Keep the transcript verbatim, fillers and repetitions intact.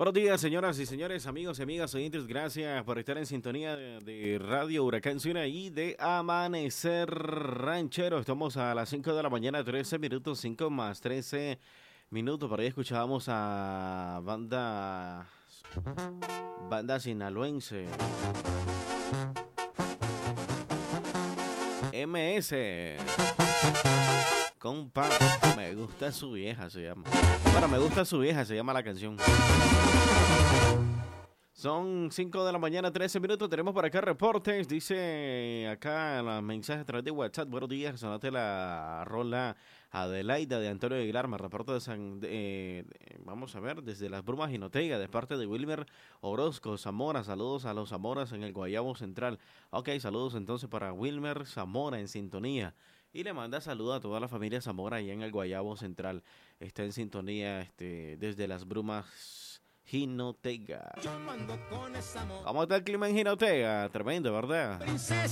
Buenos días, señoras y señores, amigos y amigas oyentes. Gracias por estar en sintonía de, de Radio Huracán Ciuna y de Amanecer Ranchero. Estamos a las cinco de la mañana, trece minutos, cinco más trece minutos. Por ahí escuchábamos a banda, banda sinaloense. M S. Compa, me gusta su vieja, se llama. Bueno, me gusta su vieja, se llama la canción. Son cinco de la mañana, trece minutos. Tenemos por acá reportes. Dice acá los mensajes a través de WhatsApp. Buenos días, sonate la rola Adelaida de Antonio Aguilar. Me reporto de San... Eh, vamos a ver, desde Las Brumas y Notega, de parte de Wilmer Orozco, Zamora. Saludos a los Zamoras en el Guayabo Central. Ok, saludos entonces para Wilmer Zamora en sintonía. Y le manda saludos a toda la familia Zamora allá en el Guayabo Central. Está en sintonía este, desde Las Brumas, Jinotega. ¿Cómo está el clima en Jinotega? Tremendo, ¿verdad? Princesa.